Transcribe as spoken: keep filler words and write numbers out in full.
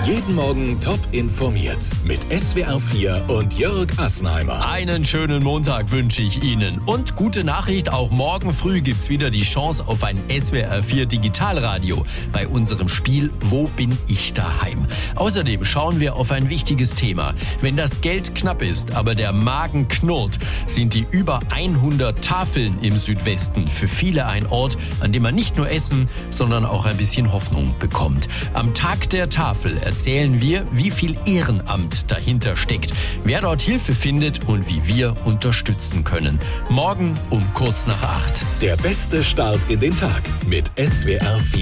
Jeden Morgen top informiert mit S W R vier und Jörg Assenheimer. Einen schönen Montag wünsche ich Ihnen. Und gute Nachricht, auch morgen früh gibt's wieder die Chance auf ein S W R vier Digitalradio bei unserem Spiel Wo bin ich daheim? Außerdem schauen wir auf ein wichtiges Thema. Wenn das Geld knapp ist, aber der Magen knurrt, sind die über hundert Tafeln im Südwesten für viele ein Ort, an dem man nicht nur essen, sondern auch ein bisschen Hoffnung bekommt. Am Tag der Tafel erzählen wir, wie viel Ehrenamt dahinter steckt, wer dort Hilfe findet und wie wir unterstützen können. Morgen um kurz nach acht. Der beste Start in den Tag mit S W R vier.